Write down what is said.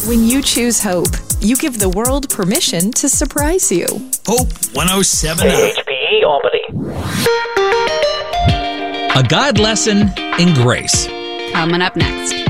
When you choose Hope, you give the world permission to surprise you. Hope 107.9. HPE Albany. A God lesson in grace. Coming up next.